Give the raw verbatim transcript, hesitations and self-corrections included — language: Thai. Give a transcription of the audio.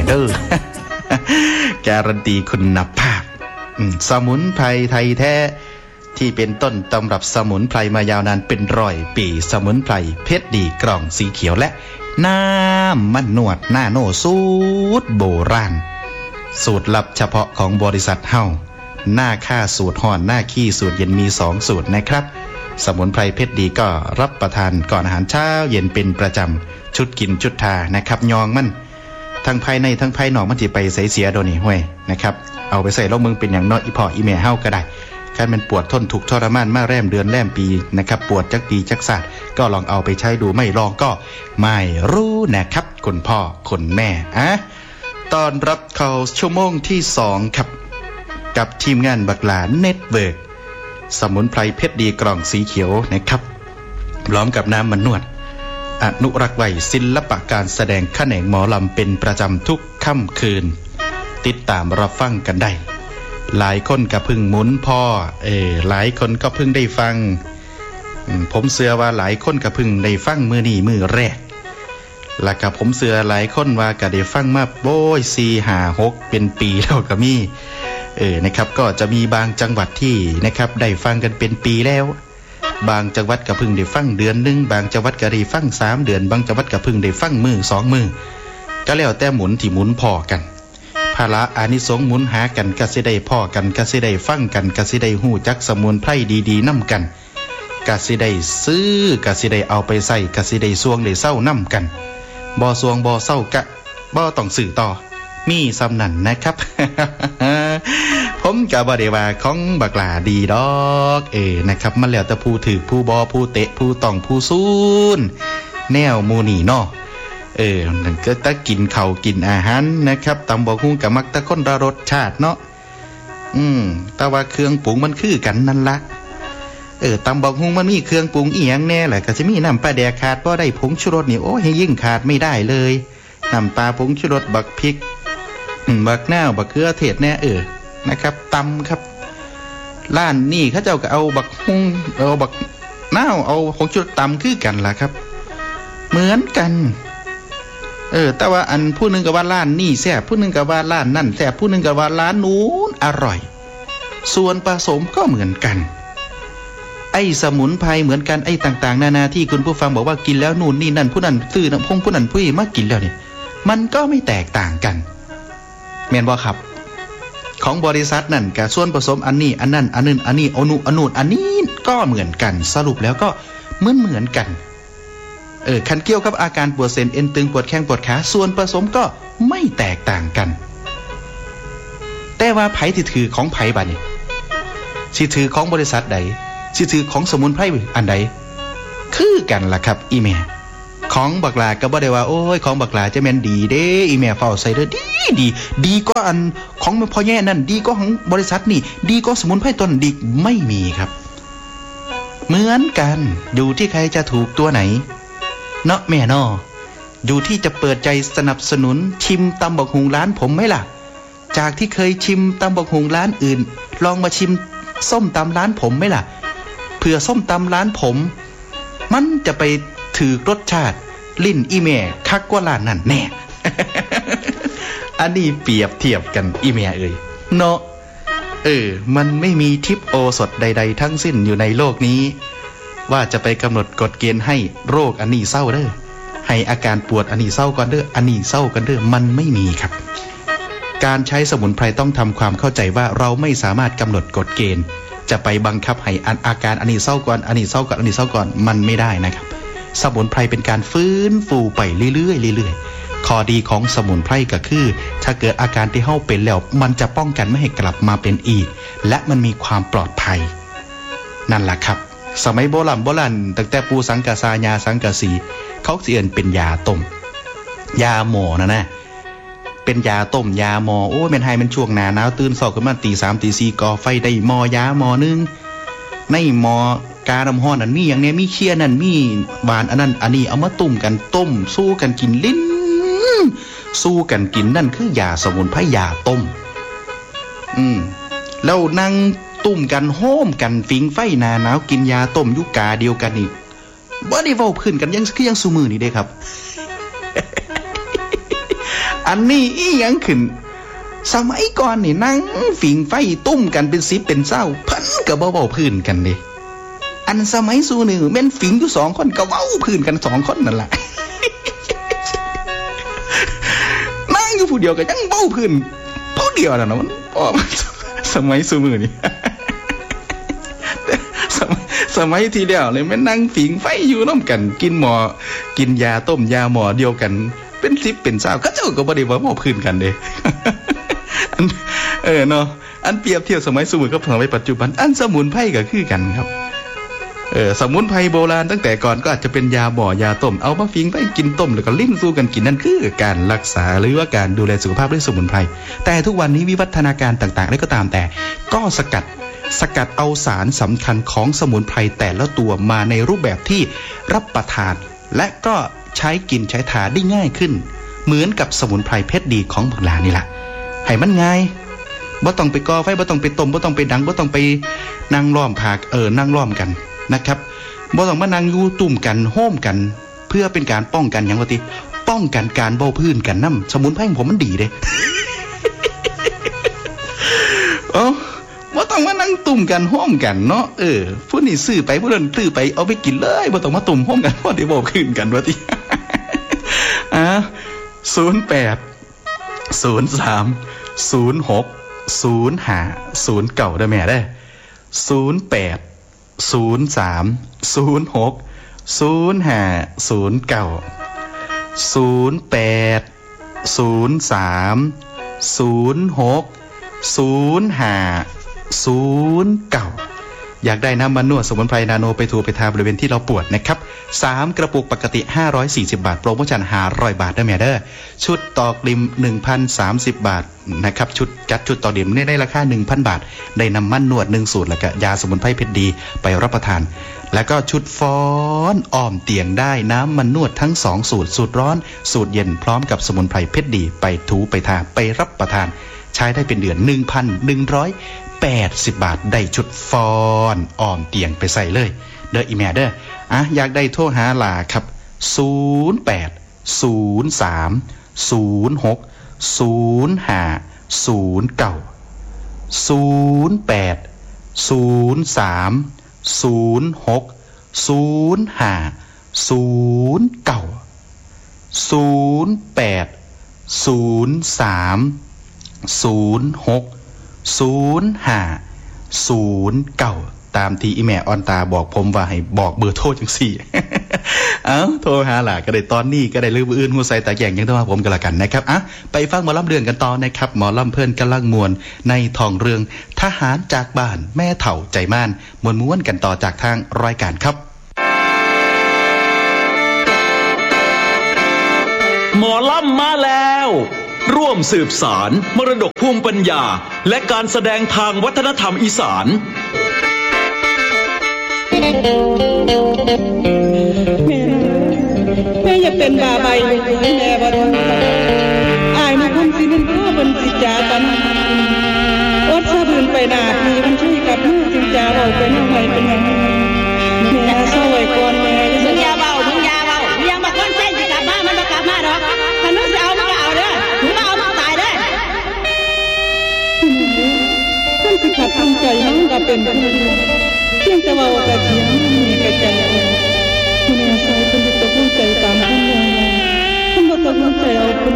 เด้อ การันตีคุณภาพสมุนไพรไทยแท้ที่เป็นต้นตำรับสมุนไพรมายาวนานเป็นร้อยปีสมุนไพรเพชรดีกล่องสีเขียวและน้ำมันนวดหน้าโนสูตรโบราณสูตรลับเฉพาะของบริษัทเฮาหน้าค่าสูตรห่อนหน้าขี้สูตรเย็นมีสองสูตรนะครับสมุนไพรเพชรดีก็รับประทานก่อนอาหารเช้าเย็นเป็นประจำชุดกินชุดทานะครับยองมันทั้งภายในทั้งภายนอกมันจะไปใส่เสียโดนนี่ห้วยนะครับเอาไปใส่แล้วมึงเป็นอย่างน้อยอีพ่ออีแม่เฮาก็ได้แค่มันปวดทนถูกทรมานมาแรมเดือนแรมปีนะครับปวดจักปีจักศาสตร์ก็ลองเอาไปใช้ดูไม่ลองก็ไม่รู้นะครับคุณพ่อคุณแม่อะตอนรับเข้าชั่วโมงที่สองครับกับทีมงานบักหลาเน็ตเวิร์กสมุนไพรเพชรดีกล่องสีเขียวนะครับพร้อมกับน้ำมันนวดอนุรักษ์ไว้ศิลปะการแสดงแขนงหมอลำเป็นประจำทุกค่ำคืนติดตามรับฟังกันได้หลายคนก็เพิ่งหมุนพ่อเออหลายคนก็เพิ่งได้ฟังผมเชื่อว่าหลายคนก็เพิ่งได้ฟังมื้อนี้มื้อแรกแล้วก็ผมเชื่อหลายคนว่าก็ได้ฟังมาโบ้ยสี่ ห้า หกเป็นปีแล้วก็มีเออนะครับก็จะมีบางจังหวัดที่นะครับได้ฟังกันเป็นปีแล้วบางจังหวัดก็เพิ่งได้ฟังเดือนนึงบางจังหวัดก็ได้ฟังสามเดือนบางจังหวัดก็เพิ่งได้ฟังมื้อสองมื้อก็แล้วแต่หมุนที่หมุนพอกันภาระอานิสงส์หมุนหากันก็สิได้พ่อกันก็สิได้ฟังกันก็สิได้ฮู้จักสมุนไพรดีๆนำกันก็สิได้ซื้อก็สิได้เอาไปใส่ก็สิได้ซวงได้เศร้านำกันบ่ซวงบ่เศร้ากะบ่ต้องซื้อต่อมีสำนั่นนะครับ ผมก็บ่ได้ว่าของบักหลาดีดอกเอนะครับมันแล้วแต่ผู้ถือผู้บ่ผู้เตะผู้ต้องผู้ซูนแนวหมู่นี่เนาะเออนั่นก็ตะกินข้าวกินอาหารนะครับตำบักหุ่งกับมักตะคนละรสชาติเนาะอืมแต่ว่าเครื่องปรุงมันคือกันนั่นละเออตำบักหุ่งมันมีเครื่องปรุงอีหยังแน่แหละก็จะมีน้ำปลาแดกขาดบ่ได้ผงชูรสนี่โอ้ยยิ่งขาดไม่ได้เลยน้ำปลาผงชูรสบักพริกบักนาวบักเขือเทศแน่เออนะครับตำครับร้านนี่เขาเจ้าก็เอาบักหุ่งเอาบักนาวเอาผงชูรสตำคือกันล่ะครับเหมือนกันเออแต่ว่าอันผู้หนึ่งก็ว่าร้านนี่แซ่บผู้หนึ่งก็ว่าร้านนั่นแซ่บผู้หนึ่งก็ว่าร้านนู้นอร่อยส่วนผสมก็เหมือนกันไอ้สมุนไพรเหมือนกันไอ้ต่างๆนานาที่คุณผู้ฟังบอกว่ากินแล้วนู่นนี่นั่นผู้นั้นซื้อน้ำพงผู้นั้นผู้นี้มากินแล้วเนี่ยมันก็ไม่แตกต่างกันแม่นบ่ครับของบริษัทนั่นกับส่วนผสมอันนี้อันนั้นอันนึงอันนี้อนุอนุอันนี้ก็เหมือนกันสรุปแล้วก็เหมือนเหมือนกันเออคันเกี่ยวกับอาการปวดเส้นเอ็นตึงปวดแข้งปวดขาส่วนผสมก็ไม่แตกต่างกันแต่ว่าไผที่ถือของไผบัดนี้สิถือของบริษัทใดสิถือของสมุนไพรอันใดคือกันล่ะครับอีแม่ของบักหลาก็บ่ได้ว่าโอ้ยของบักหลาจะแม่นดีเด้อีแม่เฝ้าใส่เด้อดีดีดีกว่าอันของพ่อแย่นั่นดีกว่าของบริษัทนี่ดีกว่าสมุนไพรต้นดีไม่มีครับเหมือนกันอยู่ที่ใครจะถูกตัวไหนเนาะแม่นออยู่ที่จะเปิดใจสนับสนุนชิมตำบักหุ่งร้านผมไหมล่ะจากที่เคยชิมตำบักหุ่งร้านอื่นลองมาชิมส้มตำร้านผมไหมล่ะเผื่อส้มตำร้านผมมันจะไปถือรสชาติลิ้นอีแม่คักกว่าร้านนั่นแน่ อันนี้เปรียบเทียบกันอีแม่เอ่ยเนาะเออมันไม่มีทิปโอสดใดๆทั้งสิ้นอยู่ในโลกนี้ว่าจะไปกำหนดกฎเกณฑ์ให้โรคอันนี้เศร้าเด้อให้อาการปวดอันนี้เศร้าก่อนเด้ออันนี้เศร้ากันเด้อมันไม่มีครับการใช้สมุนไพรต้องทำความเข้าใจว่าเราไม่สามารถกำหนดกฎเกณฑ์จะไปบังคับให้อาการอันนี้เศร้าก่อนอันนี้เศร้าก่อนอันนี้เศร้าก่อนมันไม่ได้นะครับสมุนไพรเป็นการฟื้นฟูไปเรื่อยๆเรื่อยๆข้อดีของสมุนไพรก็คือถ้าเกิดอาการที่เฮาเป็นแล้วมันจะป้องกันไม่ให้กลับมาเป็นอีกและมันมีความปลอดภัยนั่นแหละครับสมัยโบราณโบราณตั้งแต่ปูสังกะสายาสังกะสีเขาสิเอิ้นเป็นยาต้มยาหมอนะนะเป็นยาต้มยาหมอโอ้แม่นให้มันช่วงหน้าหนาวตื่นเช้าขึ้นมาตีสามตีสี่ก่อไฟได้หม้อยาหม้อนึงในหม้อกาน้ำร้อนนั่นมีหยังแน่มีเคี่ยนั่นมีหวานอันนั้นอันนี้เอามาต้มกันต้มสู้กันกินลิ้นสู้กันกินนั่นคือยาสมุนไพรยาต้มอืมแล้วนั่งตุ่มกันโฮมกันฟิงไฟหน้าหนาวกินยาต้มยุกาเดียวกันนี่บ่ได้เว้าพื้นกันยังคือยังซุมื้อนี่เด้ครับอันนี้อีหยังขึ้นสมัยก่อนนี่นั่งฝิ่งไฟตุ้มกันเป็นสิบเป็นเศร้าเพิ่นก็บ่เว้าพื้นกันเด้อันสมัยสู้นี่แม่นฝิ่งอยู่สองคนก็เว้าพื้นกันสองคนนั่นล่ะ นั่งอยู่ผู้เดียวก็ยังเว้าพื้นผู้เดียวน่ะมันอ๋อสมัยสู้มื้อนี่ สมัยสมัยที่แล้วเลยแม่นนั่งฝิ่งไฟอยู่นำกันกินหม้อกินยาต้มยาหม้อเดียวกันเป็นสิบเป็นเศร้าก็เจ้าก็บ่ได้เว้าพื้นกันเด้ อันเออเนาะอันเปรียบเทียบสมัยสมุนกับสมัยปัจจุบันอันสมุนไพรก็คือกันครับเออสมุนไพรโบราณตั้งแต่ก่อนก็อาจจะเป็นยาบ่อยาต้มเอามาฟิงไปกินต้มแล้วก็ลิ้นสู้กันกินนั่นคือการรักษาหรือว่าการดูแลสุขภาพด้วยสมุนไพรแต่ทุกวันนี้วิวัฒนาการต่างๆอะไรก็ตามแต่ก็สกัดสกัดเอาสารสำคัญของสมุนไพรแต่ละตัวมาในรูปแบบที่รับประทานและก็ใช้กินใช้ทาได้ง่ายขึ้นเหมือนกับสมุนไพรเพชรดีของโบราณนี่แหละให้มันง่ายบ่ต้องไปก่อไฟบ่ต้องไปต้มบ่ต้องไปดังบ่ต้องไปนั่งล้อมผากเออนั่งล้อมกันนะครับบ่ต้องมานั่งอยู่ตุ่มกันโฮมกันเพื่อเป็นการป้องกันหยังว่าติป้องกันการเบ้าพื้นกันนำสมุนไพรของผมมันดีเด้ เอ้าบ่ต้องมานั่งตุ่มกันโฮมกันเนาะเออผู้นี้ซื้อไปผู้นั้นซื้อไปเอาไปกินเลยบ่ต้องมาตุ่มโฮมกันบ่ได้เบ้าพื้นกันว่าติ อ่ะศูนย์แปด ศูนย์สาม ศูนย์หก ศูนย์ห้า ศูนย์เก้าได้แม่ได้ศูนย์แปด ศูนย์สาม ศูนย์หก ศูนย์ห้า ศูนย์เก้า ศูนย์แปด ศูนย์สาม ศูนย์หก ศูนย์ห้า ศูนย์เก้าอยากได้น้ำมันนวดสมุนไพรนาโนไปถูไปทาบริเวณที่เราปวดนะครับสามกระปุกปกติห้าร้อยสี่สิบบาทโปรโมชั่นห้าร้อยบาทได้แม่เด้อชุดตอกริม หนึ่งพันสามสิบ บาทนะครับชุดจัดชุดตอกริมได้ราคา หนึ่งพัน บาทได้น้ำมันนวดหนึ่งสูตรแล้วก็ยาสมุนไพรเพชรดีไปรับประทานแล้วก็ชุดฟ้อนอ้อมเตียงได้น้ำมันนวดทั้งสองสูตรสูตรร้อนสูตรเย็นพร้อมกับสมุนไพรเพชรดีไปถูไปทาไปรับประทานใช้ได้เป็นเดือน หนึ่งพันหนึ่งร้อยแปดสิบ บาทได้ชุดฟอนอ้อมเตียงไปใส่เลยเด้ออีแม่เด้ออ่ะอยากได้โทรหาหลาครับศูนย์แปด ศูนย์สาม ศูนย์หก ศูนย์ห้า ศูนย์เก้า ศูนย์แปด ศูนย์สาม ศูนย์หก ศูนย์ห้า ศูนย์เก้า ศูนย์แปด ศูนย์สาม ศูนย์หก ศูนย์ห้า ศูนย์เก้าตามที่อีแม่ออนตาบอกผมว่าให้บอกเบอร์โทรจังสี่ เอ้าโทรหาหล่ะก็ได้ตอนนี้ก็ได้ลืมอื่นหูใส่ตาแก่งยังต้องมาผมกันละกันนะครับอ่ะไปฟังหมอลำเรื่องกันต่อนะครับหมอลำเพิ่นกำลังมวนในทองเรื่องทหารจากบ้านแม่เฒ่าใจม่านมวนม้วนกันต่อจากทางรายการครับหมอลำมาแล้วร่วมสืบสารมรดกภูมิปัญญาและการแสดงทางวัฒนธรรมอีสานแม่แม่อย่าเป็นบาใบแม่บ่ทนอายมันคนสิเป็นพ่อบนสิจากันอดสะบืนไปหน้าพี่มันช่วยกับมือสิจาเราเป็นยังไงเป็นยังไงแม่ซอยก่อนแม่มึงอย่าเบามึงอย่าเบามึงอย่ามาคนเส้นสิกลับมามันบ่กลับมาดอกถ้ามึงสิเอามึงก็เอาเด้อมึงบ่เอามึงตายเด้อท่านสิขัดทำใจน้องก็เป็นคนเดียวเพียงแต่ว่าโอกาสเสียมีกระจายคุณอาศัยเป็นตกลงใจตามคุณยายคุณบ่ตกลงใจเอาคุณ